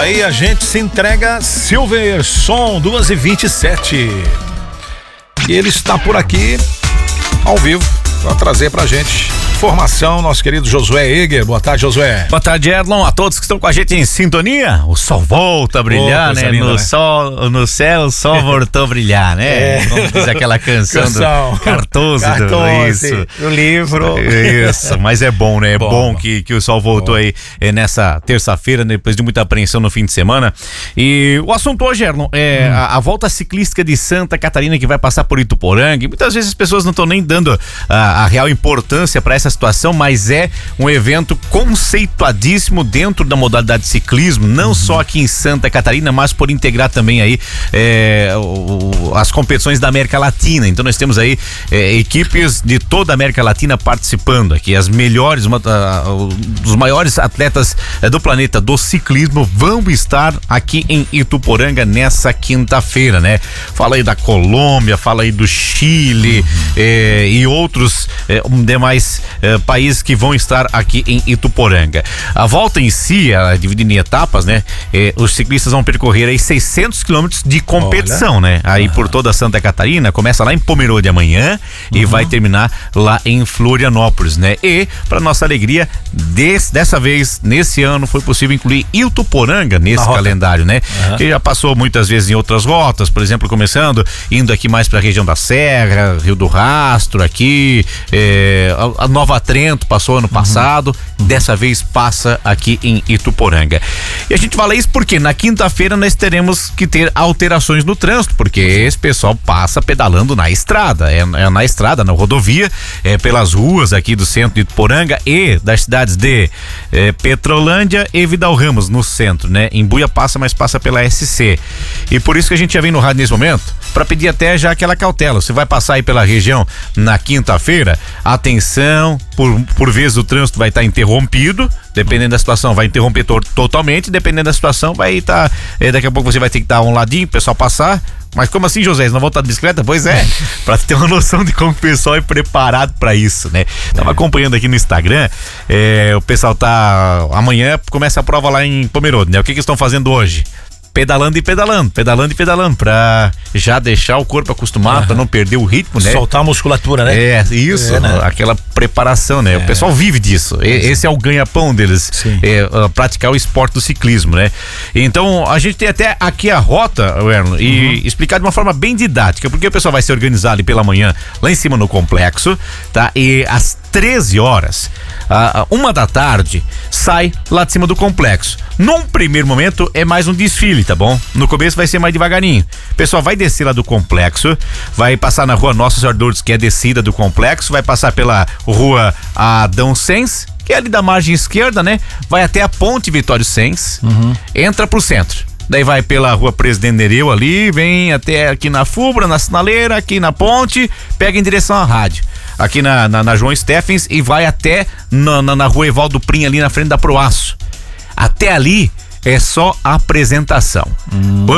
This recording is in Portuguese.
Aí a gente se entrega Silverson 2h27. E ele está por aqui ao vivo para trazer pra gente informação, nosso querido Josué Eger. Boa tarde, Josué. Boa tarde, Erlon, a todos que estão com a gente em sintonia. O sol volta a brilhar, né? Linda, no céu, o sol voltou a brilhar, né? Vamos dizer aquela canção do Cartoso, isso. Do livro. Isso, mas é bom, né? É bom que o sol voltou aí nessa terça-feira, depois de muita apreensão no fim de semana. E o assunto hoje, Erlon, é a volta ciclística de Santa Catarina, que vai passar por Ituporanga. E muitas vezes as pessoas não estão nem dando a real importância para essa situação, mas é um evento conceituadíssimo dentro da modalidade de ciclismo, não só aqui em Santa Catarina, mas por integrar também aí as competições da América Latina. Então nós temos aí equipes de toda a América Latina participando aqui, as melhores, os maiores atletas do planeta do ciclismo vão estar aqui em Ituporanga nessa quinta-feira, né? Fala aí da Colômbia, fala aí do Chile e outros demais países que vão estar aqui em Ituporanga. A volta em si, ela é dividida em etapas, né? Os ciclistas vão percorrer aí 600 quilômetros de competição, né? Aí por toda Santa Catarina, começa lá em Pomerode amanhã e vai terminar lá em Florianópolis, né? E, para nossa alegria, dessa vez, nesse ano, foi possível incluir Ituporanga nesse calendário, né? Que já passou muitas vezes em outras rotas, por exemplo, indo aqui mais para a região da Serra, Rio do Rastro, aqui, a Nova Trento passou ano passado, dessa vez passa aqui em Ituporanga. E a gente fala isso porque na quinta-feira nós teremos que ter alterações no trânsito, porque esse pessoal passa pedalando na estrada, na estrada, na rodovia, pelas ruas aqui do centro de Ituporanga e das cidades de Petrolândia e Vidal Ramos, no centro, né? Embuia passa, mas passa pela SC. E por isso que a gente já vem no rádio nesse momento, para pedir até já aquela cautela. Você vai passar aí pela região na quinta-feira, atenção, por vezes o trânsito vai estar interrompido, dependendo da situação vai interromper totalmente, dependendo da situação vai estar, daqui a pouco você vai ter que dar um ladinho, o pessoal passar. Mas como assim, José? Eles não vão estar de bicicleta? Pois é, pra ter uma noção de como o pessoal é preparado pra isso, né? Tava acompanhando aqui no Instagram, o pessoal amanhã começa a prova lá em Pomerode, né? O que eles estão fazendo hoje? Pedalando e pedalando pra já deixar o corpo acostumado, pra não perder o ritmo, né? Soltar a musculatura, né? Isso, né? Aquela preparação, né? O pessoal vive disso, esse é o ganha-pão deles, praticar o esporte do ciclismo, né? Então, a gente tem até aqui a rota, Erno, e explicar de uma forma bem didática, porque o pessoal vai se organizar ali pela manhã, lá em cima no complexo, tá? E às 13 horas, 1h, sai lá de cima do complexo. Num primeiro momento é mais um desfile, tá bom? No começo vai ser mais devagarinho. O pessoal vai descer lá do complexo, vai passar na rua Nossa Senhora de Lourdes, que é a descida do complexo, vai passar pela rua Adão Sens, que é ali da margem esquerda, né? Vai até a Ponte Vitório Sens, entra pro centro. Daí vai pela rua Presidente Nereu ali, vem até aqui na Fubra, na sinaleira, aqui na ponte, pega em direção à rádio. Aqui na João Steffens e vai até na rua Evaldo Prim, ali na frente da Proaço. Até ali é só apresentação.